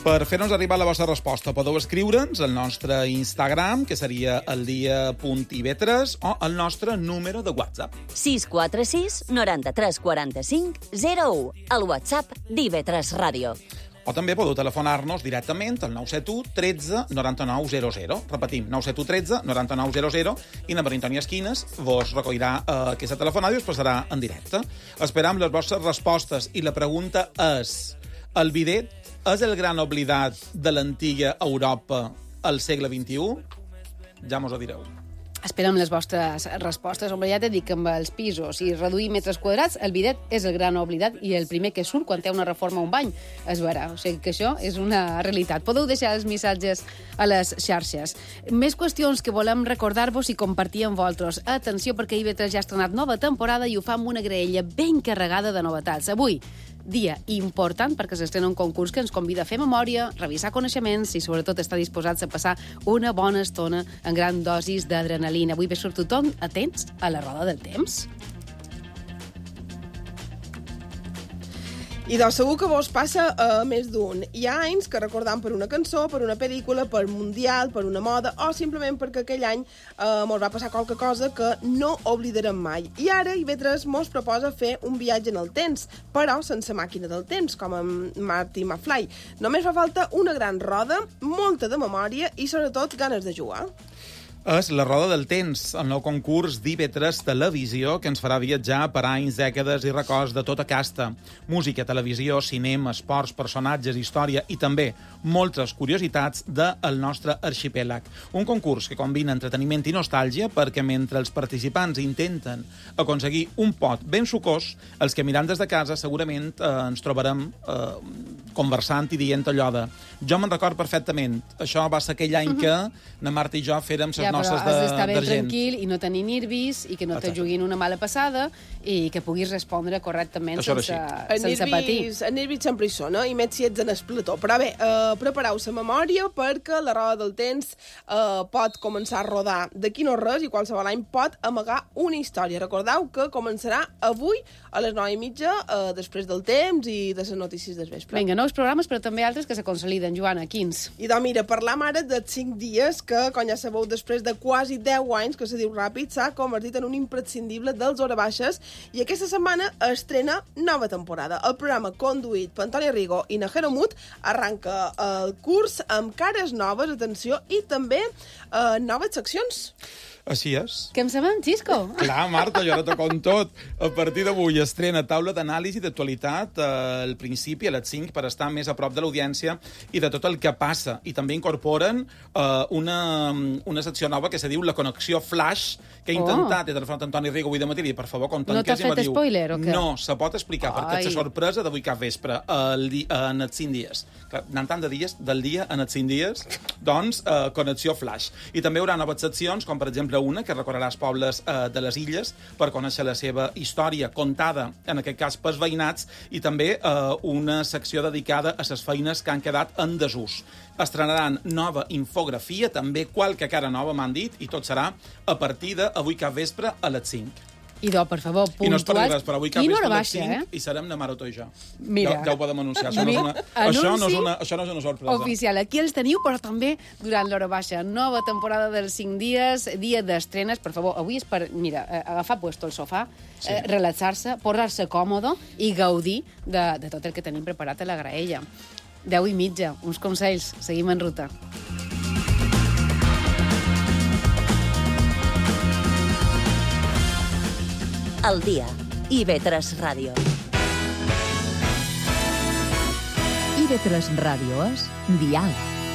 Per fer-nos arribar la vostra resposta, podeu escriure'ns al nostre Instagram, que seria eldia.ib3, o al nostre número de WhatsApp. 646 93 45 01, el WhatsApp d'IV3 Ràdio. O també podeu telefonar-nos directament al 971 13 99 00. Repetim, 971 13 99 00, i na Maria Antònia Esquines vos recollirà aquesta telefonada i us passarà en directe. Esperam les vostres respostes, i la pregunta és: el bidet és el gran oblidat de l'antiga Europa al segle XXI? Ja mos ho direu. Esperem les vostres respostes. Home, ja t'he dit que amb els pisos i reduir metres quadrats, el bidet és el gran oblidat i el primer que surt quan té una reforma a un bany. Es veurà. O sigui que això és una realitat. Podeu deixar els missatges a les xarxes. Més qüestions que volem recordar-vos i compartir amb vosaltres. Atenció, perquè IB3 ja ha estrenat nova temporada i ho fa amb una graella ben carregada de novetats. Avui, dia important perquè s'estrena un concurs que ens convida a fer memòria, revisar coneixements i sobretot estar disposats a passar una bona estona en gran dosis d'adrenalina. Avui ve surt tothom atents a la roda del temps. I doncs segur que vos passa més d'un. Hi ha anys que recordam per una cançó, per una pel·lícula, per mundial, per una moda, o simplement perquè aquell any mos va passar qualque cosa que no oblidarem mai. I ara IB3 mos proposa fer un viatge en el temps, però sense màquina del temps, com amb Marty McFly. Només fa falta una gran roda, molta de memòria i sobretot ganes de jugar. És la Roda del Temps, el nou concurs d'IB3 Televisió, que ens farà viatjar per anys, dècades i records de tota casta. Música, televisió, cinema, esports, personatges, història i també moltes curiositats del nostre arxipèlag. Un concurs que combina entreteniment i nostàlgia perquè mentre els participants intenten aconseguir un pot ben sucós, els que mirant des de casa segurament ens trobarem conversant i dient allò de jo me'n record perfectament, això va ser aquell any que na Marta i jo fèrem ses noces d'argent. Has d'estar ben tranquil i no tenir nervis i que no te juguin una mala passada i que puguis respondre correctament sense patir. Els nervis sempre hi són, i més si ets en el plató. Però bé, prepareu la memòria perquè la roda del temps pot començar a rodar d'aquí no res i qualsevol any pot amagar una història. Recordeu que començarà avui a les 9:30 després del temps i de les notícies del vespre. Vinga, nous programes, però també altres que se consoliden. Joana, quins? I doncs mira, parlam ara dels 5 dies que, com ja sabeu, després de quasi 10 anys, que se diu ràpid, s'ha convertit en un imprescindible dels Hora Baixes i aquesta setmana estrena nova temporada. El programa conduït per Antoni Rigo i Najero Mut arranca el curs amb cares noves, atenció, i també noves seccions. Així és. Què en sabem, Xisco? Clar, Marta, jo ara t'ho conto tot. A partir d'avui estrena taula d'anàlisi d'actualitat al principi, a les 5, per estar més a prop de l'audiència i de tot el que passa. I també incorporen una secció nova que se diu La Connexió Flash, que he intentat des del front Antoni Rigo avui de matí, per favor, com no t'ha fet spoiler, o què? No, se pot explicar, perquè és la sorpresa d'avui cap vespre, en els 5 dies. Anant tant del dia en els 5 dies, doncs, Connexió Flash. I també hi haurà noves seccions, com per exemple una que recorrerà els pobles de les illes per conèixer la seva història contada, en aquest cas pels veïnats, i també una secció dedicada a les feines que han quedat en desús. Estrenaran nova infografia, també qualque cara nova m'han dit, i tot serà a partir d'avui cap vespre a les 5. Idò, per favor, puntuals. I no es perdi res, però avui cap vespre a les 5 i serem na Maroto i jo. Mira, ja ho podem anunciar. Això no és una sorpresa. Oficial, aquí els teniu, però també durant l'Hora Baixa. Nova temporada dels 5 dies, dia d'estrenes. Per favor, avui és per, mira, agafar puesto el sofà, relaxar-se, posar-se còmode i gaudir de tot el que tenim preparat a la graella. 10:30, uns consells. Seguim en ruta. Al día, IB3 Radio. IB3 Radio es Dial.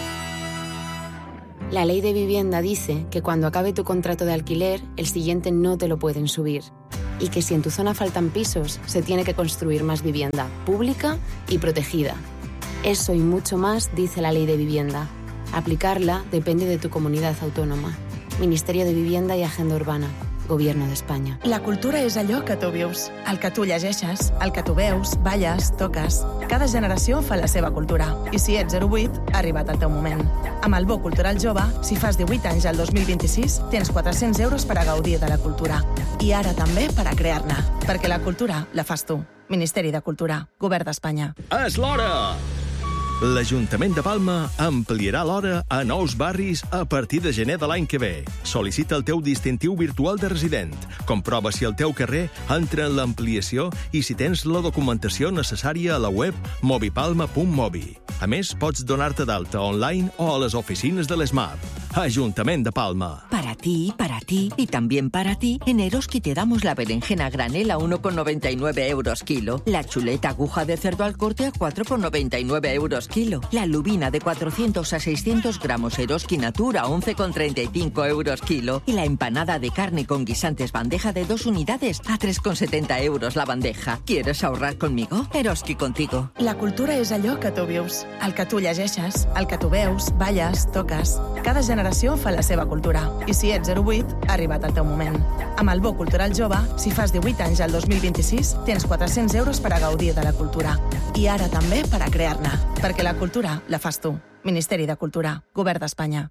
La ley de vivienda dice que cuando acabe tu contrato de alquiler, el siguiente no te lo pueden subir. Y que si en tu zona faltan pisos, se tiene que construir más vivienda pública y protegida. Eso y mucho más dice la ley de vivienda. Aplicarla depende de tu comunidad autónoma. Ministerio de Vivienda y Agenda Urbana. Gobierno d'Espanya. La cultura és allò que tu vius, el que tu llegeixes, el que tu veus, balles, toques. Cada generació fa la seva cultura. I si ets 08, ha arribat el teu moment. Amb el Bo Cultural Jove, si fas 18 anys al 2026, tens 400 euros per a gaudir de la cultura. I ara també per a crear-ne. Perquè la cultura la fas tu. Ministeri de Cultura. Govern d'Espanya. És l'hora! L'Ajuntament de Palma ampliarà l'hora a nous barris a partir de gener de l'any que ve. Sol·licita el teu distintiu virtual de resident. Comprova si el teu carrer entra en l'ampliació i si tens la documentació necessària a la web movipalma.mobi. A més, pots donar-te d'alta online o a les oficines de l'ESMAP. Ajuntament de Palma. Para ti y también para ti, en Eroski te damos la berenjena a granel a 1,99 euros kilo, la chuleta aguja de cerdo al corte a 4,99 euros kilo, la lubina de 400 a 600 gramos Eroski Natura a 11,35 euros kilo y la empanada de carne con guisantes bandeja de 2 unidades a 3,70 euros la bandeja. ¿Quieres ahorrar conmigo? Eroski contigo. La cultura és allò que tu vius, el que tu llegeixes, el que tu veus, balles, toques. Cada generació fa la seva cultura. I si ets 08, ha arribat el teu moment. Amb el Bo Cultural Jove, si fas 18 anys al 2026, tens 400 euros per a gaudir de la cultura. I ara també per a crear-ne. Perquè la cultura la fas tu. Ministeri de Cultura, Govern d'Espanya.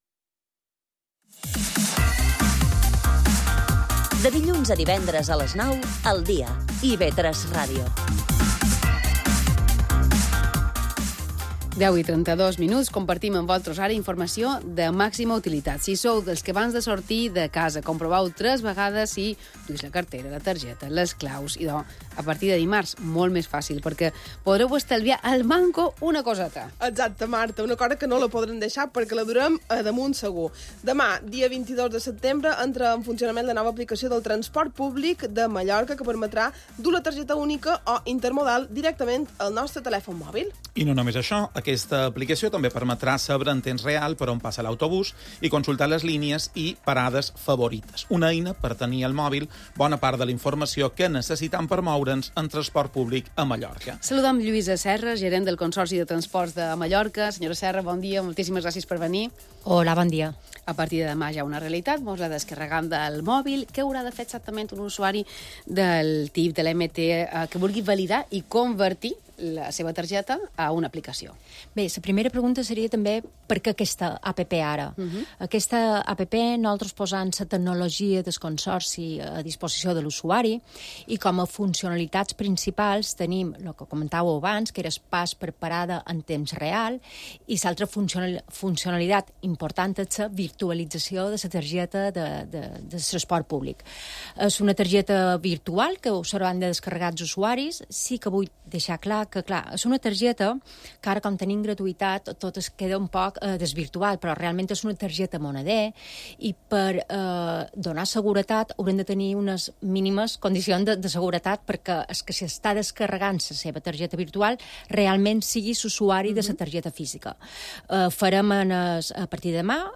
De dilluns a divendres a les 9, al dia. IB3 Ràdio. 10 i 32 minuts, compartim amb vosaltres ara informació de màxima utilitat. Si sou dels que abans de sortir de casa comproveu 3 vegades si duis la cartera, la targeta, les claus, i a partir de dimarts, molt més fàcil, perquè podreu estalviar al manco una coseta. Exacte, Marta, una cosa que no la podrem deixar perquè la durem a damunt segur. Demà, dia 22 de setembre, entra en funcionament la nova aplicació del transport públic de Mallorca que permetrà dur la targeta única o intermodal directament al nostre telèfon mòbil. I no només això, aquesta aplicació també permetrà saber en temps real per on passa l'autobús i consultar les línies i parades favorites. Una eina per tenir al mòbil bona part de la informació que necessitam per moure'ns en transport públic a Mallorca. Saludem Lluïsa Serra, gerent del Consorci de Transports de Mallorca. Senyora Serra, bon dia, moltíssimes gràcies per venir. Hola, bon dia. A partir de demà ja una realitat, mos la descarregam del mòbil. Què haurà de fer exactament un usuari del TIP, de l'MT, que vulgui validar i convertir la seva targeta a una aplicació? Bé, la primera pregunta seria també per què aquesta APP ara? Aquesta APP nosaltres posant la tecnologia del Consorci a disposició de l'usuari i com a funcionalitats principals tenim el que comentàveu abans, que era el pas per parada en temps real, i l'altra funcionalitat important és la virtualització de la targeta de transport públic. És una targeta virtual que us hauran de descarregar els usuaris. Sí que vull deixar clar que, és una targeta que ara, com tenim gratuïtat, tot es queda un poc desvirtuat, però realment és una targeta moneder i per donar seguretat haurem de tenir unes mínimes condicions de seguretat perquè és que si està descarregant la seva targeta virtual realment sigui l'usuari de la targeta física. Farem a partir de demà,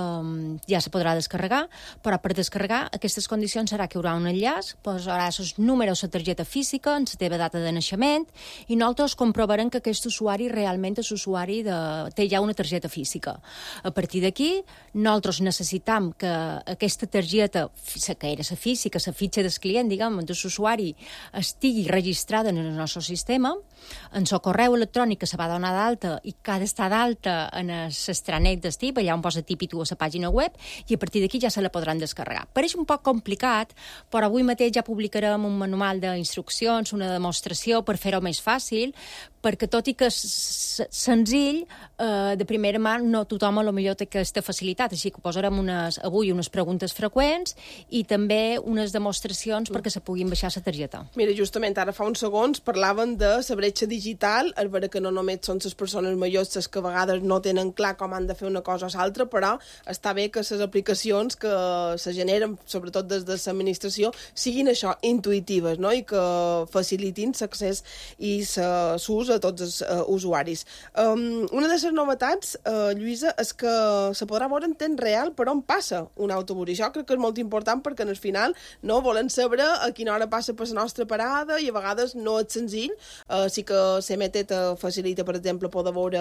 ja se podrà descarregar, però per descarregar aquestes condicions serà que hi haurà un enllaç, posarà els números de la targeta física, en la teva data de naixement, i nosaltres comprovarem que aquest usuari realment és usuari té ja una targeta física. A partir d'aquí, nosaltres necessitam que aquesta targeta, que era la física, la fitxa del client, diguem, de l'usuari, estigui registrada en el nostre sistema, en el correu electrònic que se va donar d'alta i que ha d'estar d'alta en l'extranet del TIP, allà on posa TIP i tu a la pàgina web, i a partir d'aquí ja se la podran descarregar. Pareix un poc complicat, però avui mateix ja publicarem un manual d'instruccions, una demostració per fer-ho més fàcil, perquè tot i que és senzill, de primera mà no tothom potser té aquesta facilitat, així que posarem avui unes preguntes freqüents i també unes demostracions perquè se puguin baixar la targeta. Mira, justament ara fa uns segons parlaven de la bretxa digital, és vera que no només són les persones majors les que a vegades no tenen clar com han de fer una cosa o l'altra, però està bé que les aplicacions que se generen, sobretot des de l'administració, siguin això, intuïtives, no? I que facilitin l'accés i l'ús a tots els usuaris. Una de les novetats, Lluïsa, és que se podrà veure en temps real per on passa un autobús. I això crec que és molt important perquè al final no volen saber a quina hora passa per la nostra parada i a vegades no és senzill. Sí que CMT te facilita, per exemple, poder veure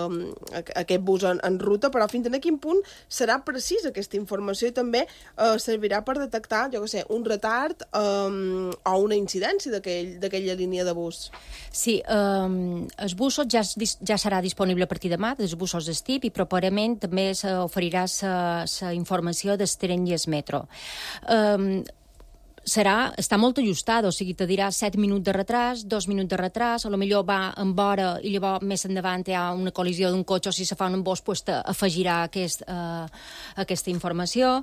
aquest bus en ruta, però fins a quin punt serà precisa aquesta informació i també servirà per detectar, jo què sé, un retard o una incidència d'aquella línia de bus. Sí, els busos ja serà disponible a partir de demà, dels busos d'estip, i properament també s'oferirà la informació del tren i el metro. està molt ajustada, o sigui, te dirà 7 minuts de retras, 2 minuts de retras, a lo millor va en vora i llavors més endavant hi ha una col·lisió d'un cotxe o si se fa un embòs, pues afegirà aquesta informació.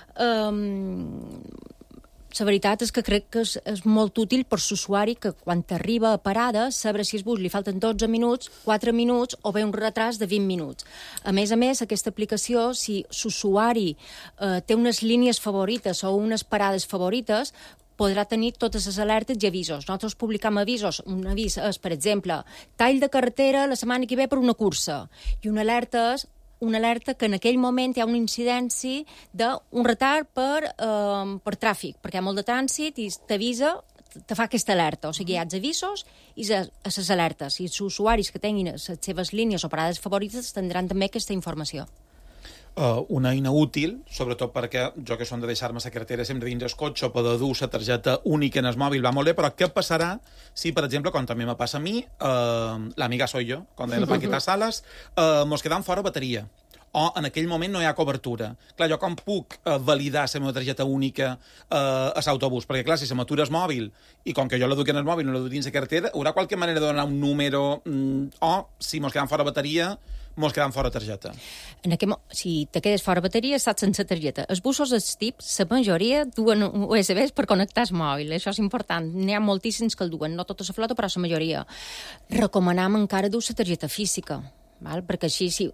La veritat és que crec que és molt útil per l'usuari que quan t'arriba a parada saber si al bus li falten 12 minuts, 4 minuts o bé un retras de 20 minuts. A més, aquesta aplicació, si l'usuari té unes línies favorites o unes parades favorites, podrà tenir totes les alertes i avisos. Nosaltres publicam avisos. Un avís és, per exemple, tall de carretera la setmana que ve per una cursa. I una alerta és una alerta que en aquell moment hi ha una incidència d'un retard per tràfic, perquè hi ha molt de trànsit i t'avisa, te fa aquesta alerta. O sigui, hi ha els avisos i les alertes. I els usuaris que tinguin les seves línies o parades favorites tindran també aquesta informació. Una eina útil, sobretot perquè jo que som de deixar-me la cartera sempre dins el cotxe o poder dur la targeta única en el mòbil va molt bé, però què passarà si, per exemple, com també me passa a mi, l'amiga soy yo, com deia la Paquita Salas, mos quedam fora bateria o en aquell moment no hi ha cobertura. Clar, jo com puc validar la meva targeta única a l'autobús? Perquè, clar, si se m'atura el mòbil i com que jo la duc en el mòbil no la duc dins la cartera, hi haurà qualque manera de donar un número o, si mos quedam fora bateria, mos quedam fora targeta. Si te quedes fora bateria, estàs sense targeta. Els busos dels tips, la majoria duen USBs per connectar el mòbil. Això és important. N'hi ha moltíssims que el duen, no tota la flota, però la majoria. Recomanam encara dur la targeta física, perquè així, si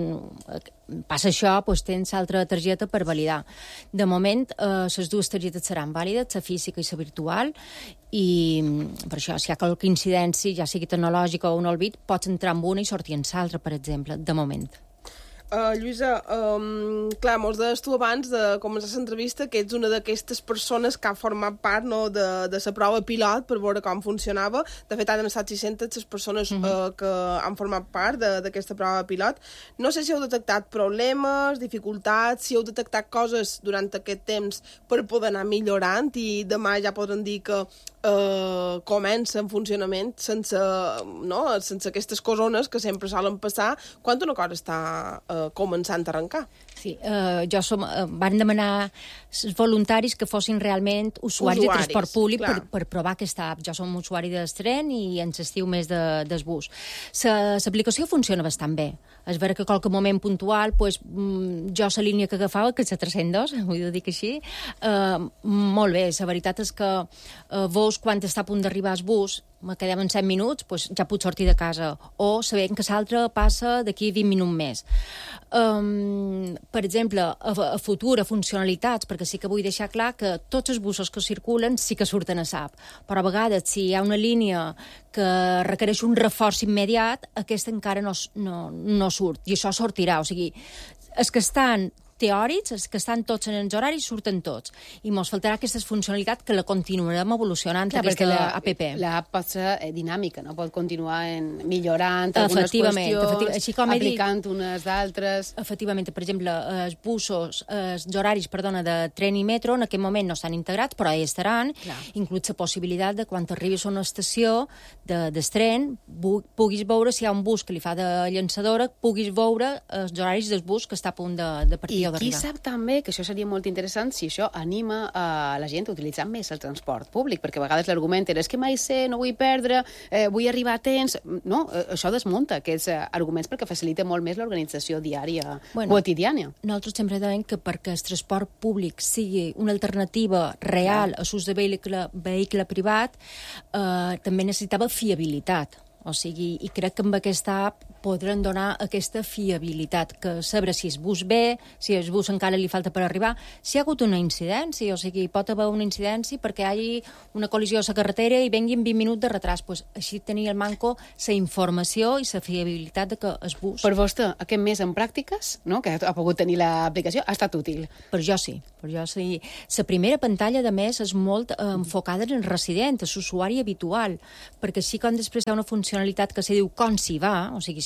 passa això, tens altra targeta per validar. De moment, les dues targetes seran vàlides, la física i la virtual, i per això, si hi ha qualque incidència, ja sigui tecnològica o un olvid, pots entrar en una i sortir en l'altra, per exemple, de moment. Lluïsa, clar, mos deies tu abans de començar l'entrevista que ets una d'aquestes persones que ha format part de la prova pilot per veure com funcionava. De fet, han estat 600 les persones que han format part d'aquesta prova pilot. No sé si heu detectat problemes, dificultats, si heu detectat coses durant aquest temps per poder anar millorant i demà ja podran dir que comença en funcionament sense aquestes corones que sempre solen passar quan una cosa està començant a arrencar. Sí, van demanar els voluntaris que fossin realment usuaris de transport públic per provar aquesta app. Jo som usuari del tren i ens estiu més del bus. L'aplicació funciona bastant bé. És vera que qualque moment puntual, jo la línia que agafava, que és la 302, vull dir que així, molt bé. La veritat és que veus quan està a punt d'arribar el bus, me quedem en 7 minuts, ja puc sortir de casa. O sabent que l'altre passa d'aquí 20 minuts més. Per exemple, a futur, a funcionalitats, perquè sí que vull deixar clar que tots els busos que circulen sí que surten a SAP, però a vegades si hi ha una línia que requereix un reforç immediat, aquesta encara no surt, i això sortirà. O sigui, els que estan teòrics, els que estan tots en els horaris, surten tots. I ens faltarà aquesta funcionalitat que la continuarem evolucionant, aquesta app. L'app pot ser dinàmica, no? Pot continuar millorant algunes qüestions, aplicant unes d'altres. Efectivament, per exemple, els busos, els horaris, de tren i metro, en aquest moment no estan integrats, però hi estaran, inclús la possibilitat de quan arribis a una estació del tren, puguis veure si hi ha un bus que li fa de llançadora, puguis veure els horaris del bus que està a punt de partir. I qui sap també, que això seria molt interessant, si això anima a la gent a utilitzar més el transport públic, perquè a vegades l'argument era que mai sé, no vull perdre, vull arribar a temps. No, això desmunta aquests arguments perquè facilita molt més l'organització diària, quotidiana. Nosaltres sempre dèiem que perquè el transport públic sigui una alternativa real a l'ús de vehicle privat, també necessitava fiabilitat. O sigui, i crec que amb aquesta app podran donar aquesta fiabilitat, que saber si el bus ve, si el bus encara li falta per arribar, si hi ha hagut una incidència, o sigui, pot haver una incidència perquè hi hagi una col·lisió a la carretera i venguin 20 minuts de retras. Així tenir el manco la informació i la fiabilitat de que el bus... Per vostè, aquest mes en pràctiques, que ha pogut tenir l'aplicació, ha estat útil? Per jo sí. La primera pantalla, de més, és molt enfocada en el resident, en l'usuari habitual, perquè així com després hi ha una funcionalitat que se diu com s'hi va, o sigui, si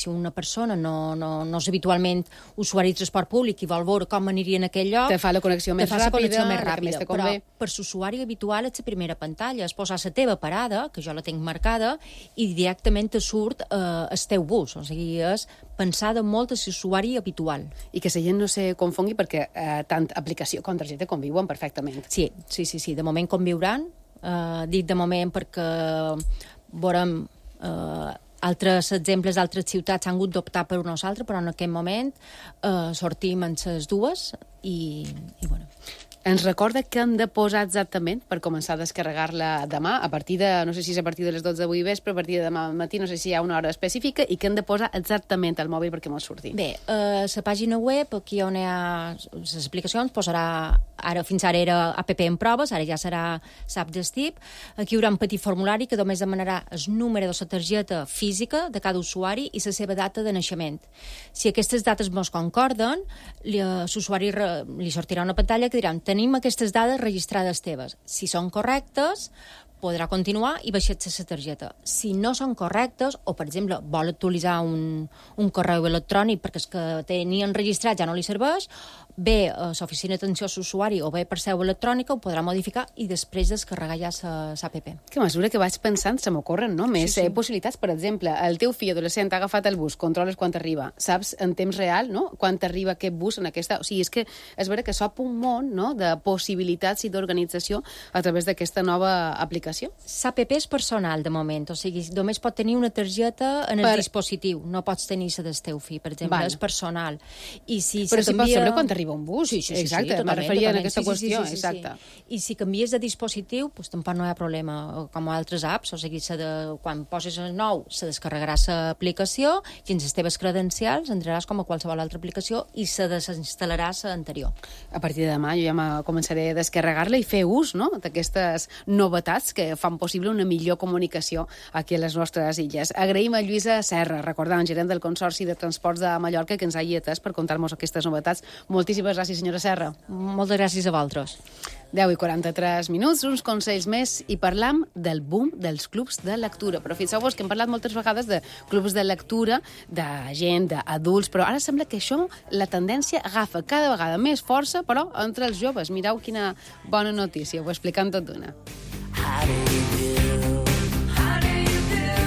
si una persona no és habitualment usuari de transport públic i vol veure com aniria en aquell lloc... Te fa la connexió més ràpida, però per l'usuari habitual és la primera pantalla, és posar la teva parada, que jo la tinc marcada, i directament te surt el teu bus, o sigui, és pensada molt a l'usuari habitual. I que la gent no se confongui perquè tant aplicació com targeta conviuen perfectament. Sí, de moment conviuran, dit de moment perquè veurem altres exemples d'altres ciutats han hagut d'optar per una o l'altra, però en aquest moment sortim en les dues i bueno. Ens recorda què hem de posar exactament per començar a descarregar-la demà, a partir de, no sé si és a partir de les 12 d'avui vespre, a partir de demà al matí, no sé si hi ha una hora específica, i què hem de posar exactament al mòbil perquè mos surti? Bé, la pàgina web, aquí on hi ha les explicacions, posarà, fins ara era app en proves, ara ja serà SAP Gestip. Aquí hi haurà un petit formulari que només demanarà el número de la targeta física de cada usuari i la seva data de naixement. Si aquestes dates mos concorden, l'usuari li sortirà una pantalla que diran tenim aquestes dades registrades teves. Si són correctes, podrà continuar i baixar-se la targeta. Si no són correctes, o, per exemple, vol actualitzar un correu electrònic perquè els que tenien registrat ja no li serveix, bé a l'oficina d'atenció a l'usuari o bé per seu electrònica ho podrà modificar i després descarregar ja l'APP. Que mesura que vaig pensant se m'ocorren, no? Més possibilitats. Per exemple, el teu fill adolescent ha agafat el bus, controles quan t'arriba, saps en temps real, no?, quan t'arriba aquest bus en aquesta... O sigui, és que és vera que s'obre un món, no?, de possibilitats i d'organització a través d'aquesta nova aplicació. L'APP és personal, de moment, o sigui, només pot tenir una targeta en el dispositiu, no pots tenir la del teu fill, per exemple, és personal. I si però si pots saber quan t'arriba un bus. Sí, exacte, me referia a aquesta qüestió, exacte. I si canvies de dispositiu, doncs tampoc no hi ha problema, com altres apps, o sigui, quan poses el nou, se descarregarà l'aplicació i en les teves credencials entraràs com a qualsevol altra aplicació i se desinstal·larà l'anterior. A partir de demà jo ja començaré a descarregar-la i fer ús, no?, d'aquestes novetats que fan possible una millor comunicació aquí a les nostres illes. Agraïm a Lluïsa Serra, recordant, gerent del Consorci de Transports de Mallorca, que ens hagi atès per contar-nos aquestes novetats. Moltíssimes gràcies, senyora Serra. Moltes gràcies a vosaltres. 10:43, uns consells més, i parlam del boom dels clubs de lectura. Però fixeu-vos que hem parlat moltes vegades de clubs de lectura, de gent, d'adults, però ara sembla que això, la tendència agafa cada vegada més força, però entre els joves. Mireu quina bona notícia, ho explicant tot d'una. How do you do? How do you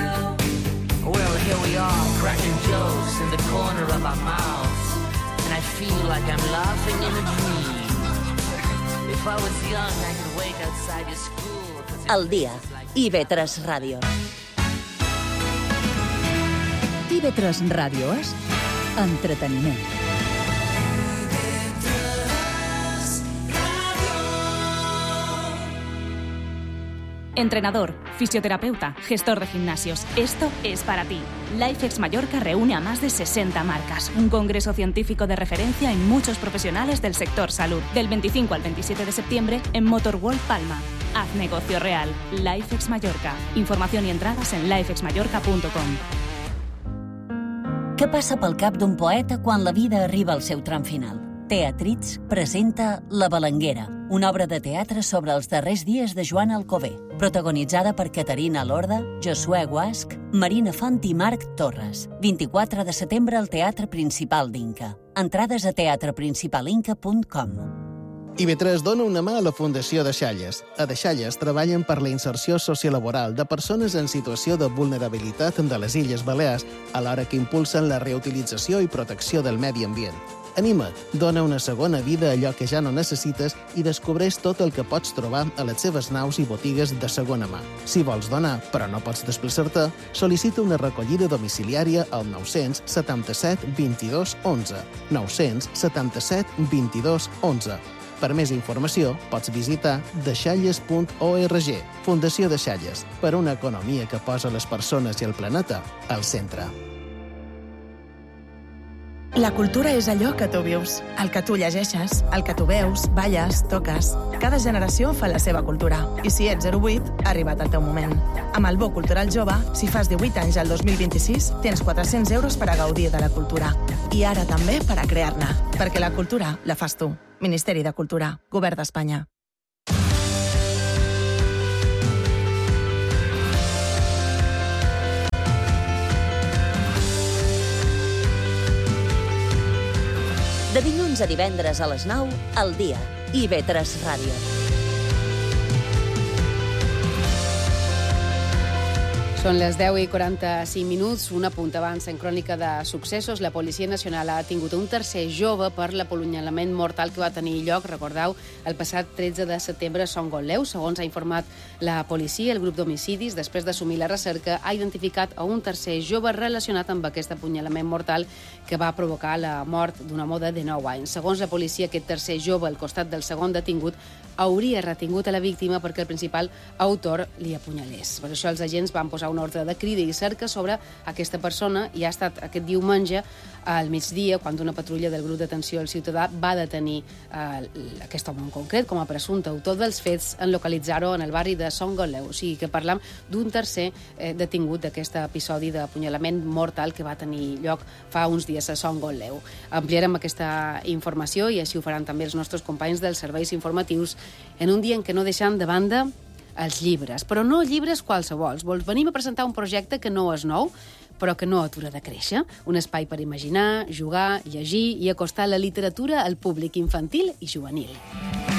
do? Well, here we are, cracking jokes in the corner of our mouths, and I feel like I'm laughing in a dream. If I was young, I could wait outside your school. Al dia, IB3 Ràdio. IB3 Ràdio és entreteniment. Entrenador, fisioterapeuta, gestor de gimnasios. Esto es para ti. LifeX Mallorca reúne a más de 60 marcas. Un congreso científico de referencia en muchos profesionales del sector salud. Del 25 al 27 de septiembre en Motorworld Palma. Haz negocio real. LifeX Mallorca. Información y entradas en lifexmallorca.com. Què passa pel cap d'un poeta quan la vida arriba al seu tram final? Teatrits presenta La Balanguera, una obra de teatre sobre els darrers dies de Joan Alcover, protagonitzada per Caterina Lorda, Josué Guasc, Marina Font i Marc Torres. 24 de setembre al Teatre Principal d'Inca. Entrades a teatreprincipalinca.com. IB3 dona una mà a la Fundació Deixalles. A Deixalles treballen per la inserció sociolaboral de persones en situació de vulnerabilitat de les Illes Balears, alhora que impulsen la reutilització i protecció del medi ambient. Anima't, dona una segona vida a allò que ja no necessites i descobreix tot el que pots trobar a les seves naus i botigues de segona mà. Si vols donar, però no pots desplaçar-te, sol·licita una recollida domiciliària al 977 22 11. 977 22 11. Per més informació, pots visitar deixalles.org. Fundació Deixalles, per una economia que posa les persones i el planeta al centre. La cultura és allò que tu vius, el que tu llegeixes, el que tu veus, balles, toques. Cada generació fa la seva cultura. I si ets 08, ha arribat el teu moment. Amb el Bo Cultural Jove, si fas 18 anys al 2026, tens 400 euros per a gaudir de la cultura. I ara també per a crear-ne. Perquè la cultura la fas tu. Ministeri de Cultura, Govern d'Espanya. De dilluns a divendres a les 9, al dia. IB3 Ràdio. Són les 10:45, un apunt abans en crònica de successos. La Policia Nacional ha tingut un tercer jove per l'apunyalament mortal que va tenir lloc, recordeu, el passat 13 de setembre a Son Gotleu. Segons ha informat la policia, el grup d'homicidis, després d'assumir la recerca, ha identificat a un tercer jove relacionat amb aquest apunyalament mortal que va provocar la mort d'un home de 19 anys. Segons la policia, aquest tercer jove, al costat del segon detingut, hauria retingut a la víctima perquè el principal autor li apunyalés. Per això els agents van posar una ordre de crida i cerca sobre aquesta persona i ha estat aquest diumenge al migdia quan una patrulla del grup d'atenció al ciutadà va detenir aquest home en concret com a presumpte autor dels fets en localitzar-ho en el barri de Son Gotleu. O sigui que parlam d'un tercer detingut d'aquest episodi d'apunyalament mortal que va tenir lloc fa uns dies a Son Gotleu. Ampliarem aquesta informació i així ho faran també els nostres companys dels serveis informatius en un dia en què no deixem de banda els llibres, però no llibres qualsevols. Venim a presentar un projecte que no és nou, però que no atura de créixer. Un espai per imaginar, jugar, llegir i acostar la literatura al públic infantil i juvenil.